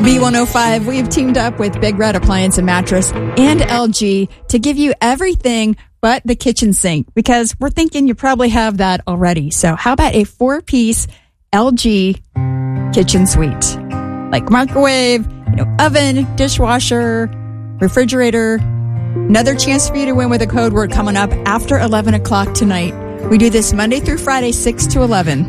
B105, we've teamed up with Big Red Appliance and Mattress and LG to give you everything but the kitchen sink, because we're thinking you probably have that already. So how about a 4-piece LG kitchen suite? Like microwave, oven, dishwasher, refrigerator. Another chance for you to win with a code word coming up after 11 o'clock tonight. We do this Monday through Friday, 6 to 11.